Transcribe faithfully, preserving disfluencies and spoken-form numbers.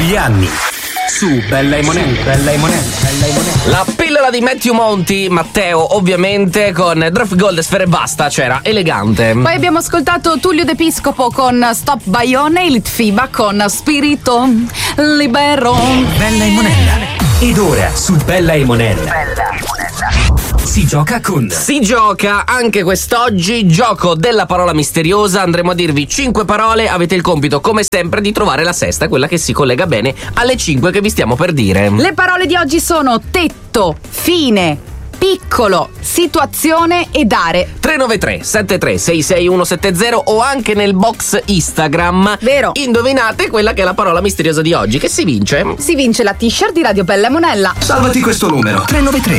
degli anni. Su Bella e Monella, Bella e Monella, Bella e Monella. La pillola di Matthew Monti, Matteo ovviamente, con Draft Gold e Sfere e Basta, c'era Elegante. Poi abbiamo ascoltato Tullio D'Episcopo con Stop Baione e Litfiba con Spirito Libero. Bella e Monella. Ed ora su Bella e Monella. Bella e Monella. Si gioca con. Si gioca anche quest'oggi, gioco della parola misteriosa. Andremo a dirvi cinque parole. Avete il compito, come sempre, di trovare la sesta, quella che si collega bene alle cinque che vi stiamo per dire. Le parole di oggi sono tetto, fine, piccolo, situazione e dare. tre nove tre sette tre sei sei uno sette zero o anche nel box Instagram. Vero. Indovinate quella che è la parola misteriosa di oggi. Che si vince? Si vince la t-shirt di Radio Bella e Monella. Salvati questo numero: tre nove tre